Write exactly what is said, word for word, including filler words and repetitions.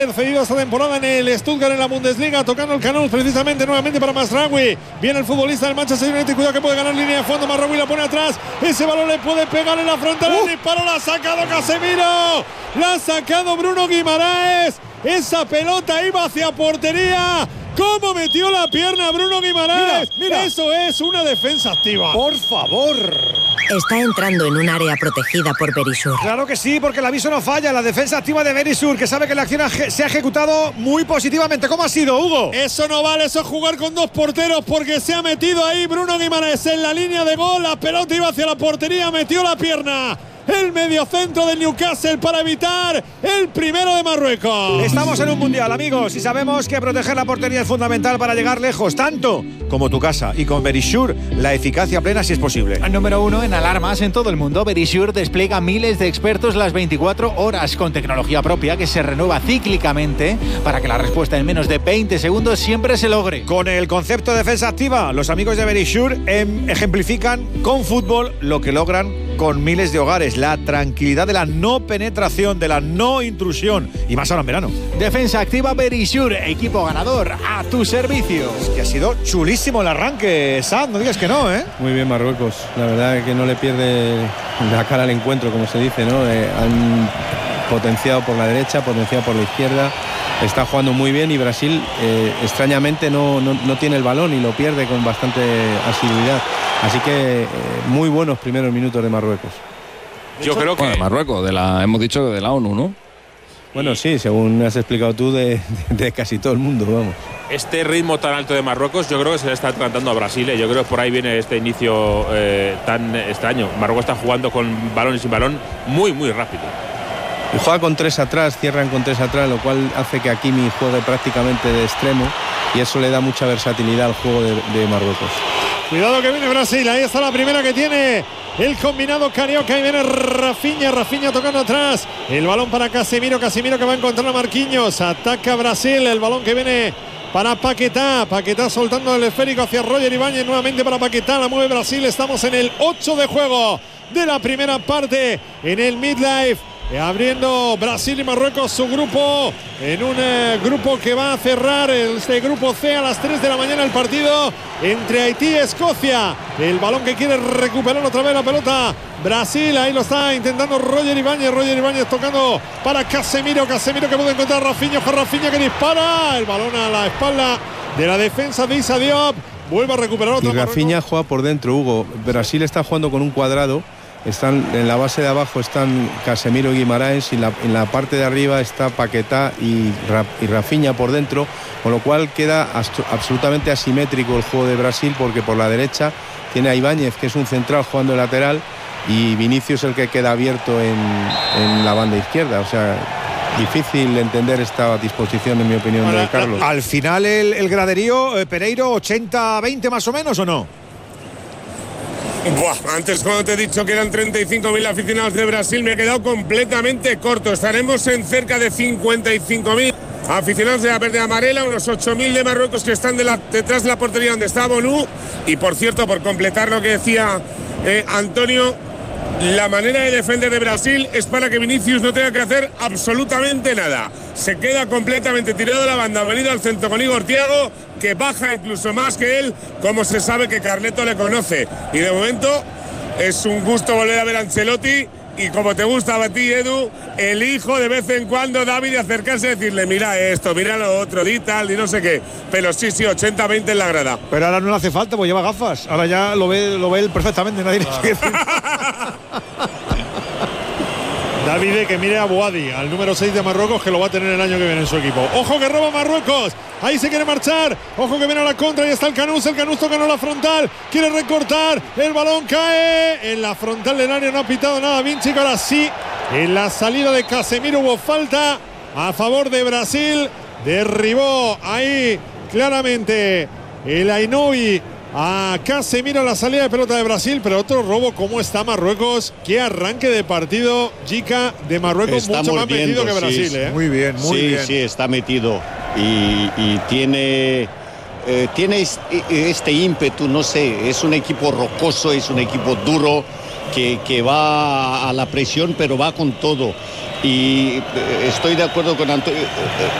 Cedido esta temporada en el Stuttgart en la Bundesliga, tocando el Canós precisamente nuevamente para Mazraoui. Viene el futbolista del Manchester United, cuidado que puede ganar línea de fondo. Mazraoui la pone atrás, ese balón le puede pegar en la frontal. Uh. El disparo la ha sacado Casemiro, la ha sacado Bruno Guimaraes. Esa pelota iba hacia portería. ¿Cómo metió la pierna Bruno Guimaraes? Mira, mira. Eso es una defensa activa. Por favor. Está entrando en un área protegida por Verisur. Claro que sí, porque el aviso no falla. La defensa activa de Verisur, que sabe que la acción se ha ejecutado muy positivamente. ¿Cómo ha sido, Hugo? Eso no vale, eso es jugar con dos porteros, porque se ha metido ahí Bruno Guimaraes en la línea de gol. La pelota iba hacia la portería, metió la pierna el mediocentro del Newcastle para evitar el primero de Marruecos. Estamos en un mundial, amigos, y sabemos que proteger la portería es fundamental para llegar lejos, tanto como tu casa. Y con Verisur, la eficacia plena si es posible. Al número uno en alarmas en todo el mundo, Verisur despliega miles de expertos las veinticuatro horas con tecnología propia que se renueva cíclicamente para que la respuesta en menos de veinte segundos siempre se logre. Con el concepto de defensa activa, los amigos de Verisur em, ejemplifican con fútbol lo que logran con miles de hogares, la tranquilidad de la no penetración, de la no intrusión, y más ahora en verano. Defensa activa Verisur, equipo ganador, a tu servicio. Es que ha sido chulísimo el arranque, Sam, no digas que no, ¿eh? Muy bien Marruecos, la verdad es que no le pierde la cara al encuentro, como se dice, ¿no? Eh, han potenciado por la derecha, potenciado por la izquierda, está jugando muy bien y Brasil eh, extrañamente no, no, no tiene el balón y lo pierde con bastante asiduidad. Así que eh, muy buenos primeros minutos de Marruecos. Yo creo que... Bueno, Marruecos, de la, hemos dicho de la ONU, ¿no? Bueno, sí, según has explicado tú, de, de, de casi todo el mundo, vamos. Este ritmo tan alto de Marruecos yo creo que se le está atragantando a Brasil, ¿eh? Yo creo que por ahí viene este inicio eh, tan extraño. Marruecos está jugando con balón y sin balón muy, muy rápido. Y juega con tres atrás, cierran con tres atrás, lo cual hace que Hakimi juegue prácticamente de extremo y eso le da mucha versatilidad al juego de, de Marruecos. Cuidado que viene Brasil, ahí está la primera que tiene el combinado carioca y viene Rafinha, Rafinha tocando atrás, el balón para Casemiro, Casemiro que va a encontrar a Marquinhos, ataca Brasil, el balón que viene para Paquetá, Paquetá soltando el esférico hacia Roger Ibáñez, nuevamente para Paquetá, la mueve Brasil, estamos en el ocho de juego de la primera parte en el midlife. Abriendo Brasil y Marruecos su grupo en un eh, grupo que va a cerrar este grupo C a las tres de la mañana el partido entre Haití y Escocia. El balón que quiere recuperar otra vez la pelota Brasil, ahí lo está intentando Roger Ibáñez, Roger Ibáñez tocando para Casemiro, Casemiro que puede encontrar a Rafinha, Rafinha que dispara, el balón a la espalda de la defensa de Issa Diop, vuelve a recuperar otro. Y Rafinha juega por dentro, Hugo. Brasil está jugando con un cuadrado. Están en la base de abajo están Casemiro y Guimaraes y la, en la parte de arriba está Paquetá y, y Rafinha por dentro, con lo cual queda absolutamente asimétrico el juego de Brasil porque por la derecha tiene a Ibáñez que es un central jugando de lateral y Vinicius el que queda abierto en, en la banda izquierda, o sea, difícil entender esta disposición en mi opinión bueno, de Carlos. Al final el, el graderío, eh, Pereiro, ochenta veinte más o menos, ¿o no? Buah, antes cuando te he dicho que eran treinta y cinco mil aficionados de Brasil me he quedado completamente corto. Estaremos en cerca de cincuenta y cinco mil aficionados de la verde amarela, unos ocho mil de Marruecos que están de la, detrás de la portería donde está Bonú. Y por cierto, por completar lo que decía eh, Antonio, la manera de defender de Brasil es para que Vinicius no tenga que hacer absolutamente nada. Se queda completamente tirado de la banda, venido al centro con Igor Thiago, que baja incluso más que él, como se sabe que Carleto le conoce. Y de momento es un gusto volver a ver a Ancelotti. Y como te gusta a ti, Edu, elijo de vez en cuando David acercarse y decirle, mira esto, mira lo otro, di tal, y no sé qué. Pero sí, sí, ochenta veinte en la grada. Pero ahora no le hace falta, pues lleva gafas. Ahora ya lo ve, lo ve él perfectamente, nadie ah. le decir. David que mire a Boadi, al número seis de Marruecos, que lo va a tener el año que viene en su equipo. Ojo que roba Marruecos, ahí se quiere marchar, ojo que viene a la contra, y está el Canús, el Canús tocando la frontal, quiere recortar, el balón cae en la frontal del área, no ha pitado nada Vinci, ahora sí, en la salida de Casemiro hubo falta a favor de Brasil, derribó ahí claramente el Ainoui a Casemiro, la salida de pelota de Brasil, pero otro robo. ¿Cómo está Marruecos? Qué arranque de partido, Jica, de Marruecos. Estamos mucho más viendo, metido que Brasil, sí, ¿eh? Muy bien, muy sí, bien. Sí, está metido y, y tiene, eh, tiene este ímpetu, no sé, es un equipo rocoso, es un equipo duro que, que va a la presión, pero va con todo. Y estoy de acuerdo con Antonio.